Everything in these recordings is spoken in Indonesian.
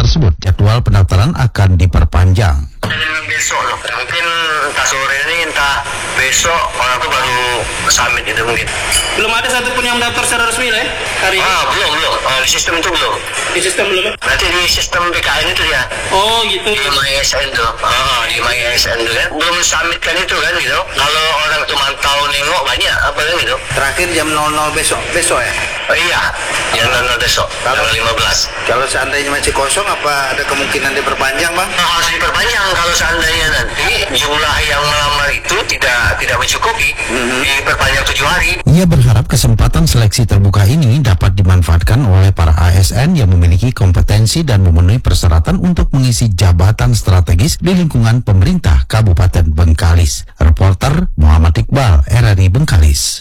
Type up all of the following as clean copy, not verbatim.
tersebut, jadwal pendaftaran akan diperpanjang. Besok loh, mungkin entah sore ini, entah besok orang tuh baru summit itu mungkin. Belum ada satupun yang mendaftar secara resmi lah ya hari ini? Belum. Di sistem itu belum. Di sistem belum ya? Nanti di sistem BKN itu ya. Oh gitu. Di MySN tuh. Di MySN tuh kan. Belum summit kan itu kan gitu. Kalau orang tuh mantau nengok banyak apa kan gitu. Terakhir jam 00 besok ya? Iya, jam 00 besok, tanggal 15. Kalau seandainya masih kosong, apa ada kemungkinan diperpanjang, Bang? Harus diperpanjang kalau seandainya nanti jumlah yang melamar itu tidak mencukupi, diperpanjang 7 hari. Ia berharap kesempatan seleksi terbuka ini dapat dimanfaatkan oleh para ASN yang memiliki kompetensi dan memenuhi persyaratan untuk mengisi jabatan strategis di lingkungan pemerintah Kabupaten Bengkalis. Reporter Muhammad Iqbal, RRI Bengkalis.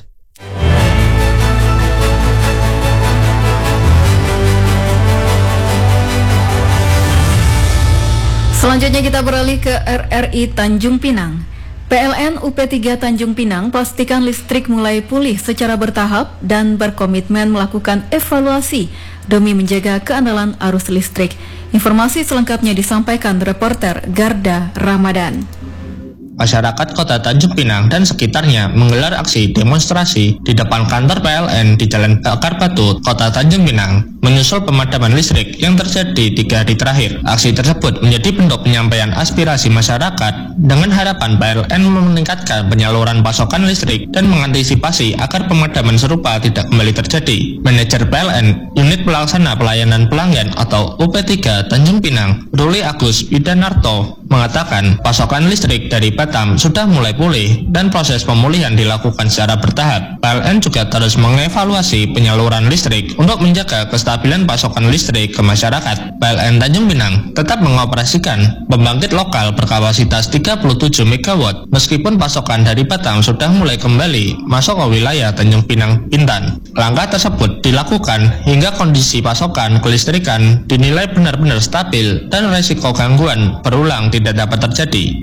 Selanjutnya kita beralih ke RRI Tanjung Pinang. PLN UP3 Tanjung Pinang pastikan listrik mulai pulih secara bertahap dan berkomitmen melakukan evaluasi demi menjaga keandalan arus listrik. Informasi selengkapnya disampaikan reporter Garda Ramadan. Masyarakat Kota Tanjung Pinang dan sekitarnya menggelar aksi demonstrasi di depan kantor PLN di Jalan Bakar Batu, Kota Tanjung Pinang, menyusul pemadaman listrik yang terjadi 3 hari terakhir. Aksi tersebut menjadi bentuk penyampaian aspirasi masyarakat dengan harapan PLN meningkatkan penyaluran pasokan listrik dan mengantisipasi agar pemadaman serupa tidak kembali terjadi. Manajer PLN, Unit Pelaksana Pelayanan Pelanggan atau UP3 Tanjung Pinang, Ruli Agus Widanarto, mengatakan pasokan listrik dari Batam sudah mulai pulih dan proses pemulihan dilakukan secara bertahap. PLN juga terus mengevaluasi penyaluran listrik untuk menjaga kestabilan pasokan listrik ke masyarakat. PLN Tanjung Pinang tetap mengoperasikan pembangkit lokal berkapasitas 37 MW meskipun pasokan dari Batam sudah mulai kembali masuk ke wilayah Tanjung Pinang, Bintan. Langkah tersebut dilakukan hingga kondisi pasokan kelistrikan dinilai benar-benar stabil dan risiko gangguan berulang tidak dapat terjadi.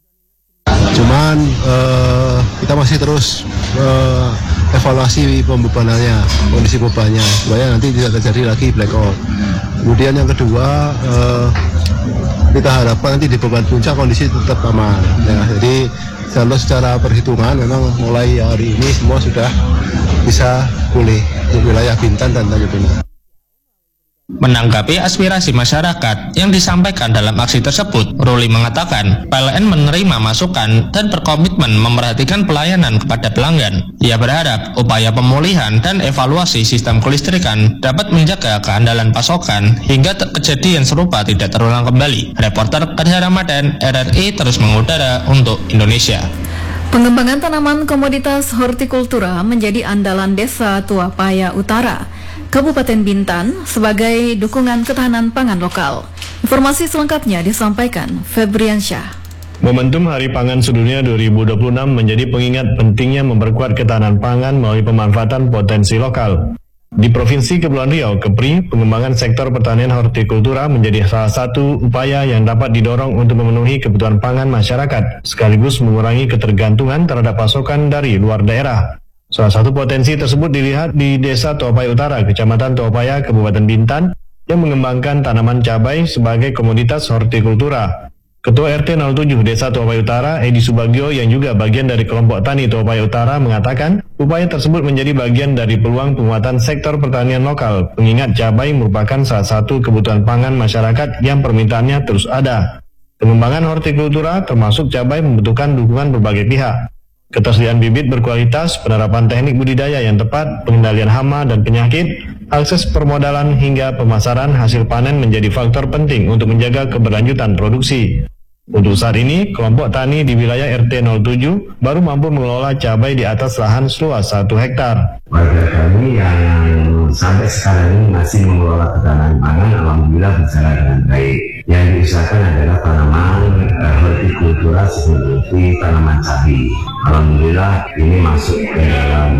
Cuman kita masih terus evaluasi pembebanannya, kondisi bebannya, supaya nanti tidak terjadi lagi blackout. Kemudian yang kedua, kita harapkan nanti di beban puncak kondisi tetap aman. Ya, jadi kalau secara perhitungan memang mulai hari ini semua sudah bisa pulih di wilayah Bintan dan Tanjung Pinang. Menanggapi aspirasi masyarakat yang disampaikan dalam aksi tersebut, Ruli mengatakan PLN menerima masukan dan berkomitmen memperhatikan pelayanan kepada pelanggan. Ia berharap upaya pemulihan dan evaluasi sistem kelistrikan dapat menjaga keandalan pasokan hingga kejadian serupa tidak terulang kembali. Reporter Garda Ramadan, RRI terus mengudara untuk Indonesia. Pengembangan tanaman komoditas hortikultura menjadi andalan Desa Tuapaya Utara, Kabupaten Bintan sebagai dukungan ketahanan pangan lokal. Informasi selengkapnya disampaikan Febriansyah. Momentum Hari Pangan Sedunia 2026 menjadi pengingat pentingnya memperkuat ketahanan pangan melalui pemanfaatan potensi lokal. Di Provinsi Kepulauan Riau, KEPRI, pengembangan sektor pertanian hortikultura menjadi salah satu upaya yang dapat didorong untuk memenuhi kebutuhan pangan masyarakat, sekaligus mengurangi ketergantungan terhadap pasokan dari luar daerah. Salah satu potensi tersebut dilihat di Desa Tuapaya Utara, Kecamatan Tuapaya, Kabupaten Bintan, yang mengembangkan tanaman cabai sebagai komoditas hortikultura. Ketua RT 07 Desa Tuapaya Utara, Edi Subagio, yang juga bagian dari kelompok tani Tuapaya Utara, mengatakan upaya tersebut menjadi bagian dari peluang penguatan sektor pertanian lokal, mengingat cabai merupakan salah satu kebutuhan pangan masyarakat yang permintaannya terus ada. Pengembangan hortikultura termasuk cabai membutuhkan dukungan berbagai pihak. Ketersediaan bibit berkualitas, penerapan teknik budidaya yang tepat, pengendalian hama dan penyakit, akses permodalan hingga pemasaran hasil panen menjadi faktor penting untuk menjaga keberlanjutan produksi. Untuk saat ini, kelompok tani di wilayah RT 07 baru mampu mengelola cabai di atas lahan seluas 1 hektar. Warga kami yang sampai sekarang ini masih mengelola ketahanan pangan, alhamdulillah berjalan dengan baik. Yang diusahakan adalah tanaman hortikultura seperti tanaman cabai. Alhamdulillah ini masuk ke dalam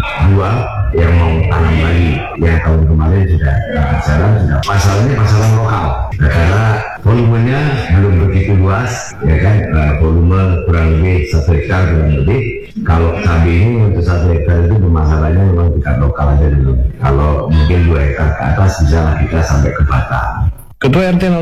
2 yang mau tanam lagi. Yang tahun kemarin sudah berjalan, masalahnya masalah lokal. Karena volumenya belum begitu luas, ya kan, volume kurang lebih 1 hektar kurang lebih. Kalau cabai ini untuk 1 hektar itu permasalahannya memang tingkat lokal aja dulu. Kalau mungkin 2 hektar ke atas bisa lah kita sampai ke Batam. Ketua RT